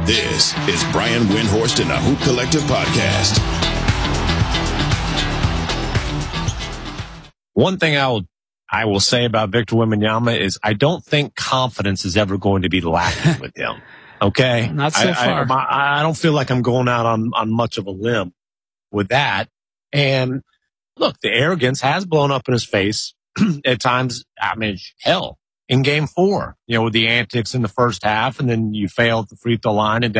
This is Brian Windhorst and the Hoop Collective Podcast. One thing I will say about Victor Wembanyama is I don't think confidence is ever going to be lacking with him. Okay? Not so far. I don't feel like I'm going out on much of a limb with that. And look, the arrogance has blown up in his face at times. I mean, hell, in game 4, with the antics in the first half, and then you fail at the free throw line and